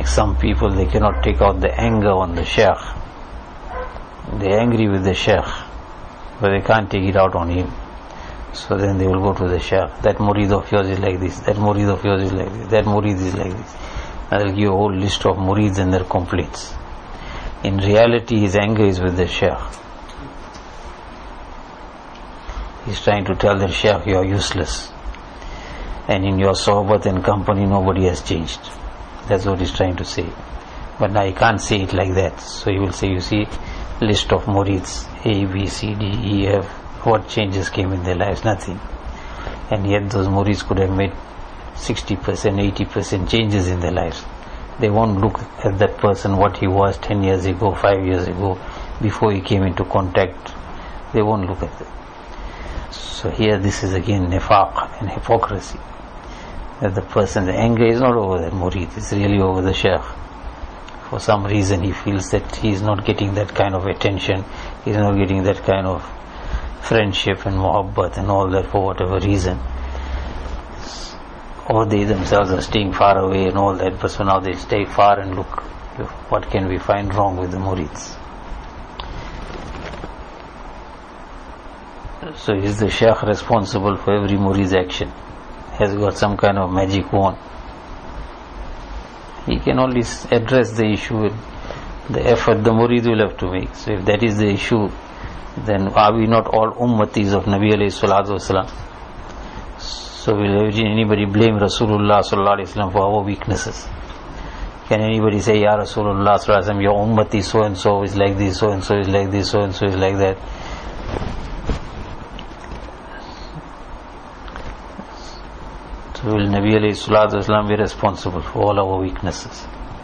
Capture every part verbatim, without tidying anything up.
some people, they cannot take out the anger on the sheikh. They're angry with the sheikh, but they can't take it out on him. So then they will go to the sheikh. That murid of yours is like this, that murid of yours is like this, that murid is like this. And they'll give a whole list of murids and their complaints. In reality, his anger is with the sheikh. He's trying to tell the sheikh, you are useless. And in your sohbat and company, nobody has changed. That's what he's trying to say. But now he can't say it like that. So he will say, you see, list of murids, A, B, C, D, E, F. What changes came in their lives? Nothing. And yet those murids could have made sixty percent, eighty percent changes in their lives. They won't look at that person, what he was ten years ago, five years ago, before he came into contact. They won't look at that. So here this is again nifaq and hypocrisy. That the person, the anger is not over that murid, it's really over the sheikh. For some reason he feels that he is not getting that kind of attention, he is not getting that kind of friendship and muhabbat and all that for whatever reason. Or they themselves are staying far away and all that, but so now they stay far and look, what can we find wrong with the murids? So is the sheikh responsible for every murid's action? Has got some kind of magic wand? He can only address the issue with the effort the murid will have to make. So if that is the issue, then are we not all ummatis of Nabi alayhi salatu wasalam? So will anybody blame Rasulullah sallallahu alayhi wasallam for our weaknesses? Can anybody say, Ya Rasulullah sallallahu alayhi wasallam, your ummati so and so is like this, so and so is like this, so and so is like that? So will Nabi alayhi salatu wasalam be responsible for all our weaknesses?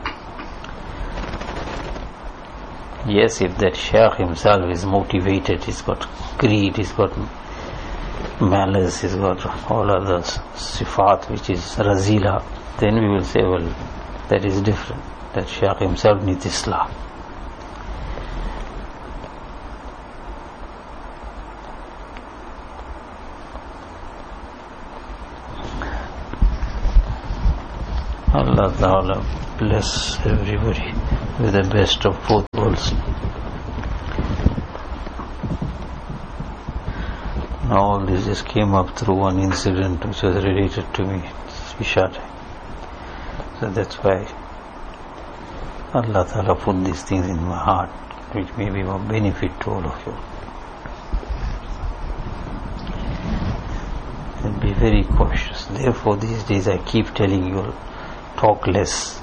Yes, if that shaykh himself is motivated, he's got greed, he's got malice, he's got all other sifat which is razila, then we will say, well, that is different. That shaykh himself needs islah. Allah Ta'ala bless everybody with the best of both worlds. Now all this just came up through one incident which was related to me, Isha time. So that's why Allah Ta'ala put these things in my heart, which may be of benefit to all of you. And be very cautious. Therefore these days I keep telling you, talk less.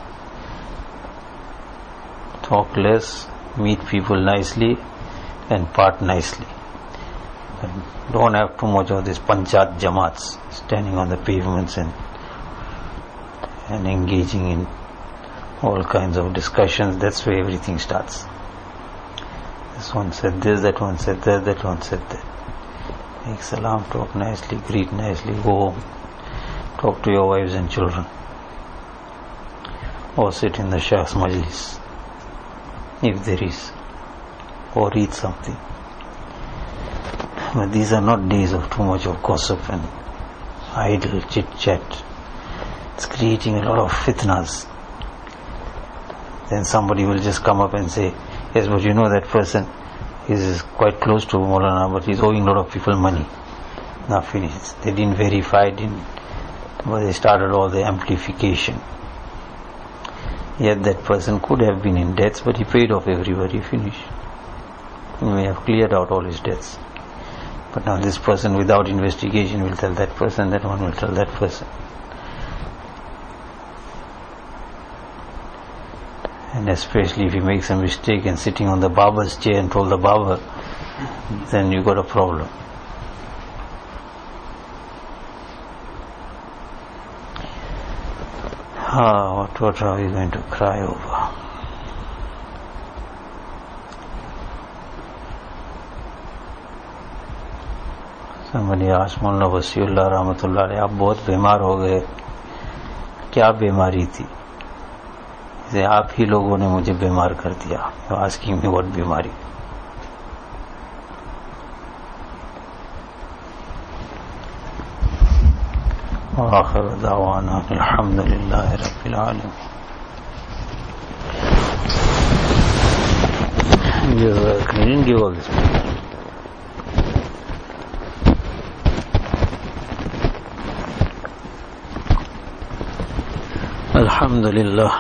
Talk less, meet people nicely and part nicely. And don't have too much of this panchat jamaats, standing on the pavements and and engaging in all kinds of discussions. That's where everything starts. This one said this, that one said that, that one said that. Make salam, talk nicely, greet nicely, go home, talk to your wives and children, or sit in the shaykh's majlis if there is, or read something. But these are not days of too much of gossip and idle chit chat. It's creating a lot of fitnas. Then somebody will just come up and say, yes, but you know that person is quite close to Maulana, but he's owing a lot of people money. Now finished. They didn't verify, didn't, but they started all the amplification. Yet that person could have been in debts, but he paid off everybody, finished. He may have cleared out all his debts. But now this person without investigation will tell that person, that one will tell that person. And especially if he makes a mistake and sitting on the barber's chair and told the barber, then you got a problem. Ah, what, what are we going to cry over? Somebody asked Mullah Wasiullah Rahmatullah alayhi, आप बहुत बीमार हो गए, क्या बीमारी थी? इसे आप ही लोगों ने मुझे बीमार कर दिया. Asking me what बीमारी. وآخر دعوانا الحمد لله رب العالمين. give, uh, you didn't give all this. Alhamdulillah.